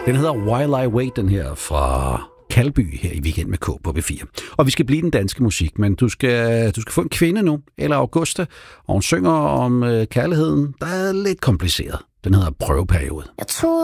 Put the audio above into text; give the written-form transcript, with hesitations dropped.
Den hedder While I Wait, den her fra Kalby her i Weekend med K på B4. Og vi skal blive den danske musik, men du skal få en kvinde nu, eller Augusta, og hun synger om kærligheden, der er lidt kompliceret. Den hedder Prøveperiode. Jeg tror